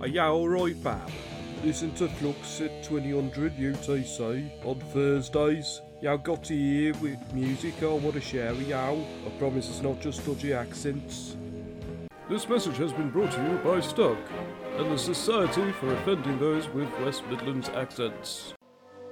Are you alright, pal? Listen to Flux at 2000 UTC on Thursdays. You got to hear with music I want to share with you. I promise it's not just dodgy accents. This message has been brought to you by Stuck and the Society for Offending Those with West Midlands Accents.